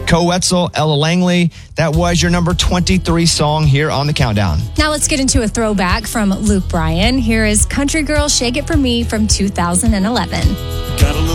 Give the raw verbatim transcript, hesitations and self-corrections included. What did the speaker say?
Co Wetzel, Ella Langley. That was your number twenty-three song here on the Countdown. Now let's get into a throwback from Luke Bryan. Here is Country Girl, Shake It For Me from two thousand eleven. Got a little